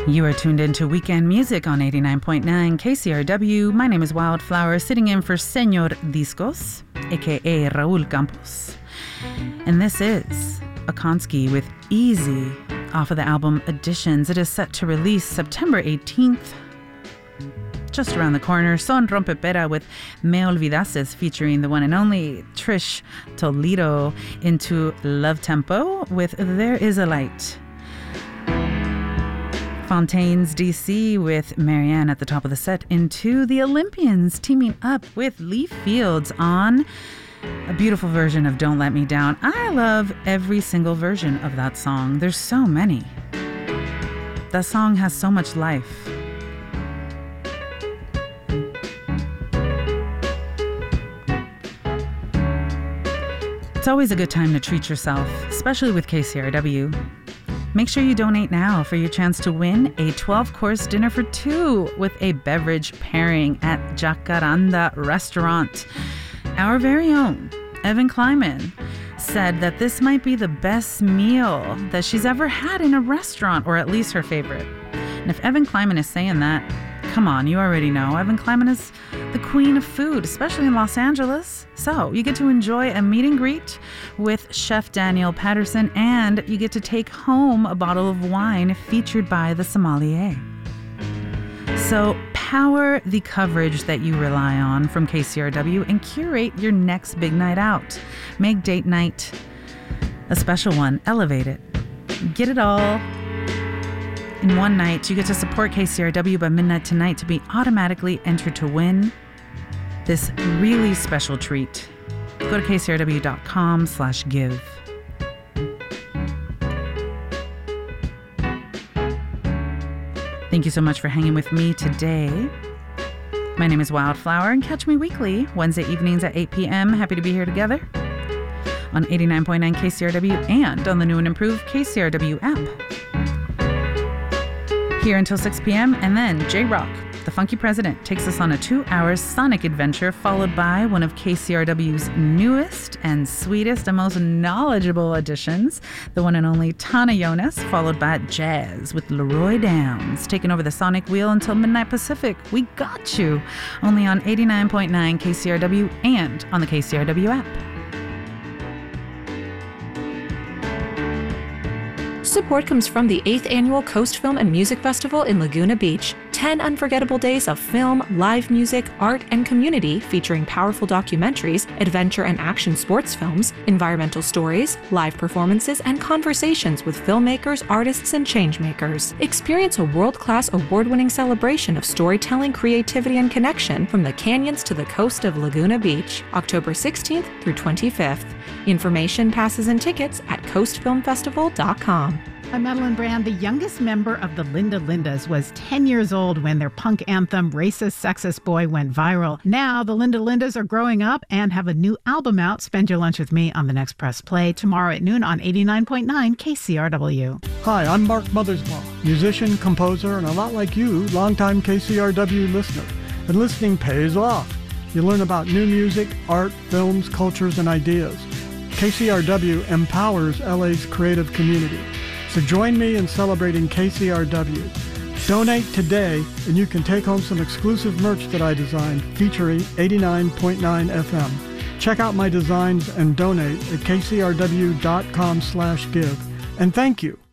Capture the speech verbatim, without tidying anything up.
You are tuned into Weekend Music on eighty-nine point nine K C R W. My name is Wildflower, sitting in for Senor Discos, a k a. Raul Campos. And this is Akonsky with Easy off of the album Additions. It is set to release September eighteenth. Just around the corner, Son Rompepera with Me Olvidases featuring the one and only Trish Toledo into Love Tempo with There Is a Light. Fontaine's D C with Marianne at the top of the set into The Olympians teaming up with Lee Fields on a beautiful version of Don't Let Me Down. I love every single version of that song. There's so many. That song has so much life. It's always a good time to treat yourself, especially with K C R W. Make sure you donate now for your chance to win a twelve-course dinner for two with a beverage pairing at Jacaranda Restaurant. Our very own Evan Kleiman said that this might be the best meal that she's ever had in a restaurant, or at least her favorite. And if Evan Kleiman is saying that, come on, you already know. Evan Kleiman is the queen of food, especially in Los Angeles. So you get to enjoy a meet and greet with Chef Daniel Patterson, and you get to take home a bottle of wine featured by the sommelier. So power the coverage that you rely on from K C R W and curate your next big night out. Make date night a special one. Elevate it. Get it all in one night. You get to support K C R W by midnight tonight to be automatically entered to win this really special treat. Go to kcrw.com slash give. Thank you so much for hanging with me today. My name is Wildflower, and catch me weekly, Wednesday evenings at eight p.m. Happy to be here together on eighty-nine point nine K C R W and on the new and improved K C R W app. Here until six p.m. and then J-Rock, the Funky President, takes us on a two-hour sonic adventure followed by one of K C R W's newest and sweetest and most knowledgeable additions, the one and only Tana Jonas, followed by Jazz with Leroy Downs, taking over the sonic wheel until midnight Pacific. We got you, only on eighty-nine point nine K C R W and on the K C R W app. Support comes from the eighth Annual Coast Film and Music Festival in Laguna Beach. ten unforgettable days of film, live music, art, and community featuring powerful documentaries, adventure and action sports films, environmental stories, live performances, and conversations with filmmakers, artists, and changemakers. Experience a world-class award-winning celebration of storytelling, creativity, and connection from the canyons to the coast of Laguna Beach, October sixteenth through twenty-fifth. Information, passes, and tickets at coast film festival dot com. I'm Madeline Brand. The youngest member of the Linda Lindas was ten years old when their punk anthem, Racist Sexist Boy, went viral. Now, the Linda Lindas are growing up and have a new album out. Spend your lunch with me on the next Press Play tomorrow at noon on eighty-nine point nine K C R W. Hi, I'm Mark Mothersbaugh, musician, composer, and a lot like you, longtime K C R W listener. And listening pays off. You learn about new music, art, films, cultures, and ideas. K C R W empowers L A's creative community. So join me in celebrating K C R W. Donate today, and you can take home some exclusive merch that I designed featuring eighty-nine point nine F M. Check out my designs and donate at kcrw.com slash give. And thank you